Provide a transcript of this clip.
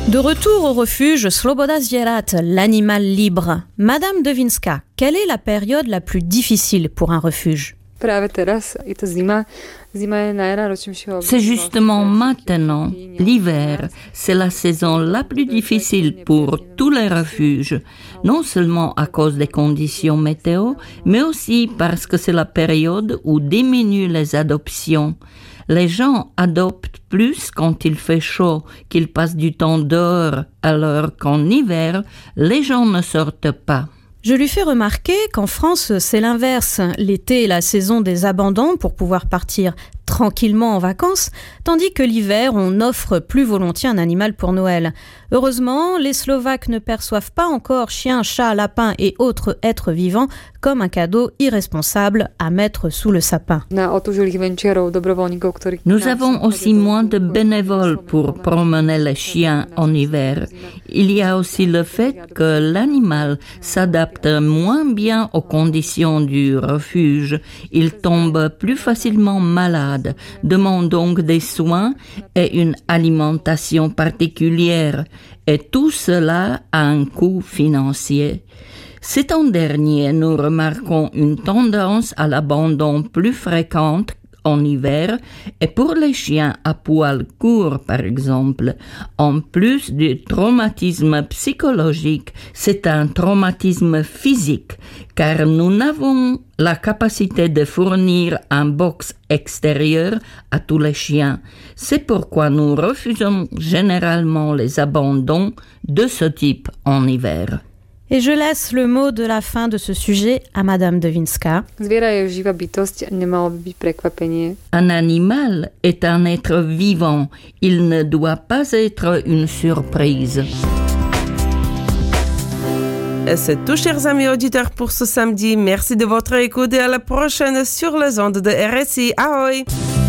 De retour au refuge Sloboda Zvierat, l'animal libre. Madame Devinska, quelle est la période la plus difficile pour un refuge? C'est justement maintenant, l'hiver, c'est la saison la plus difficile pour tous les refuges, non seulement à cause des conditions météo, mais aussi parce que c'est la période où diminuent les adoptions. Les gens adoptent plus quand il fait chaud, qu'ils passent du temps dehors, alors qu'en hiver, les gens ne sortent pas. Je lui fais remarquer qu'en France, c'est l'inverse. L'été est la saison des abandons pour pouvoir partir tranquillement en vacances, tandis que l'hiver, on offre plus volontiers un animal pour Noël. Heureusement, les Slovaques ne perçoivent pas encore chiens, chats, lapins et autres êtres vivants comme un cadeau irresponsable à mettre sous le sapin. Nous avons aussi moins de bénévoles pour promener les chiens en hiver. Il y a aussi le fait que l'animal s'adapte moins bien aux conditions du refuge. Il tombe plus facilement malade, demande donc des soins et une alimentation particulière. Et tout cela a un coût financier. Cet an dernier, nous remarquons une tendance à l'abandon plus fréquente en hiver et pour les chiens à poil court, par exemple. En plus du traumatisme psychologique, c'est un traumatisme physique car nous n'avons la capacité de fournir un box extérieur à tous les chiens. C'est pourquoi nous refusons généralement les abandons de ce type en hiver. Et je laisse le mot de la fin de ce sujet à Madame Devinska. Un animal est un être vivant. Il ne doit pas être une surprise. C'est tout, chers amis auditeurs, pour ce samedi. Merci de votre écoute et à la prochaine sur les ondes de RSI. Ahoy!